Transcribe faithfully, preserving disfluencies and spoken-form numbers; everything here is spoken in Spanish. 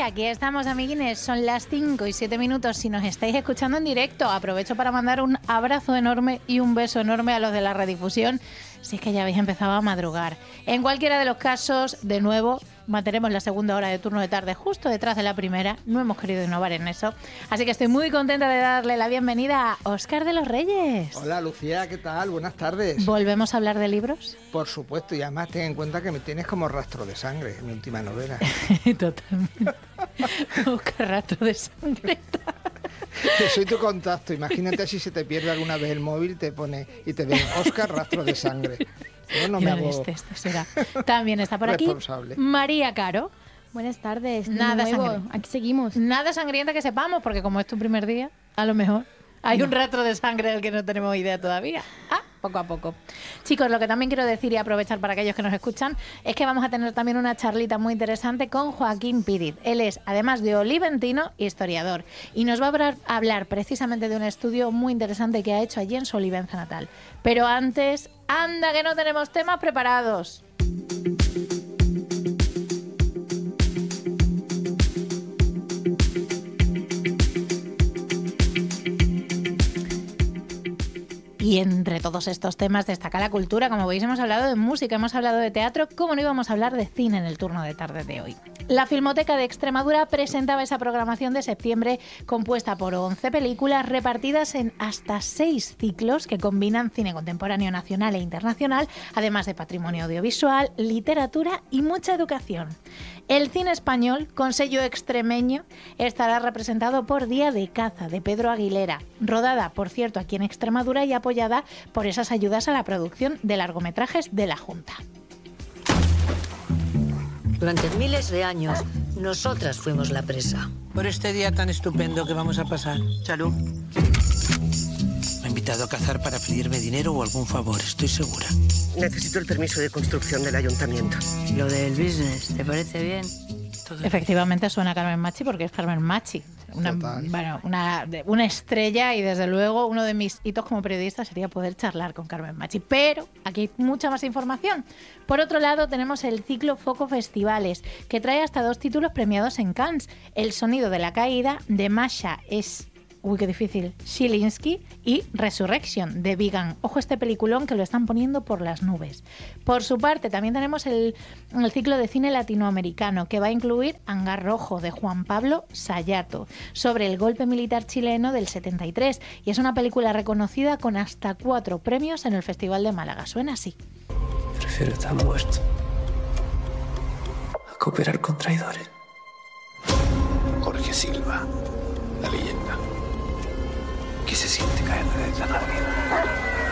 aquí estamos, amiguines. Son las cinco y siete minutos. Si nos estáis escuchando en directo, aprovecho para mandar un abrazo enorme y un beso enorme a los de la redifusión, si es que ya habéis empezado a madrugar. En cualquiera de los casos, de nuevo, mantenemos la segunda hora de turno de tarde justo detrás de la primera. No hemos querido innovar en eso. Así que estoy muy contenta de darle la bienvenida a Óscar de los Reyes. Hola, Lucía, ¿qué tal? Buenas tardes. ¿Volvemos a hablar de libros? Por supuesto, y además ten en cuenta que me tienes como Rastro de Sangre, mi última novela. Totalmente. Óscar, Rastro de Sangre. Que soy tu contacto. Imagínate si se te pierde alguna vez el móvil, te pone y te ve Óscar, Rastro de Sangre. Yo no me hago este, este será. También está por aquí responsable. María Caro. Buenas tardes. Nada nuevo. sangrienta. Aquí seguimos. Nada sangrienta que sepamos, porque como es tu primer día, a lo mejor hay no. un rastro de sangre del que no tenemos idea todavía. Ah, poco a poco. Chicos, lo que también quiero decir y aprovechar para aquellos que nos escuchan es que vamos a tener también una charlita muy interesante con Joaquín Píriz. Él es, además de oliventino, historiador. Y nos va a hablar, a hablar precisamente de un estudio muy interesante que ha hecho allí en su Olivenza natal. Pero antes, anda que no tenemos temas preparados. Y entre todos estos temas destaca la cultura. Como veis, hemos hablado de música, hemos hablado de teatro. ¿Cómo no íbamos a hablar de cine en el turno de tarde de hoy? La Filmoteca de Extremadura presentaba esa programación de septiembre compuesta por once películas repartidas en hasta seis ciclos que combinan cine contemporáneo nacional e internacional, además de patrimonio audiovisual, literatura y mucha educación. El cine español, con sello extremeño, estará representado por Día de Caza, de Pedro Aguilera, rodada, por cierto, aquí en Extremadura y apoyada por esas ayudas a la producción de largometrajes de la Junta. Durante miles de años, nosotras fuimos la presa. Por este día tan estupendo que vamos a pasar. Salud. Me ha invitado a cazar para pedirme dinero o algún favor, estoy segura. Necesito el permiso de construcción del ayuntamiento. Lo del business, ¿te parece bien? Todo. Efectivamente suena a Carmen Machi porque es Carmen Machi. Una, bueno, una, una estrella y desde luego uno de mis hitos como periodista sería poder charlar con Carmen Machi. Pero aquí hay mucha más información. Por otro lado tenemos el ciclo Foco Festivales, que trae hasta dos títulos premiados en Cannes. El sonido de la caída de Masha es... Uy, qué difícil. Zielinski y Resurrection de Vigan. Ojo, este peliculón que lo están poniendo por las nubes. Por su parte, también tenemos el, el ciclo de cine latinoamericano que va a incluir Hangar Rojo de Juan Pablo Sayato sobre el golpe militar chileno del setenta y tres. Y es una película reconocida con hasta cuatro premios en el Festival de Málaga. Suena así. Prefiero estar muerto a cooperar con traidores. Jorge Silva, la leyenda. ¿Qué se siente caer de la vida?